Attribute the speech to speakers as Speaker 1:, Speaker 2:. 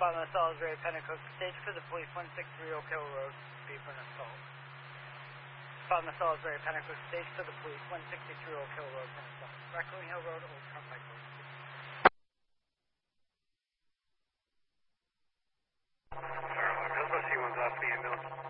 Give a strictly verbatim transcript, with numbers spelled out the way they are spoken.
Speaker 1: Father Salisbury, Pennacook, stage for the police, one six three Oak Hill Road, be for an assault. Father Salisbury, Pennacook, stage for the police, one sixty-three Oak Hill Road, for an assault. Raccoon Hill Road, Old Turnpike Road.
Speaker 2: Sir, Delta C one's off the ambulance.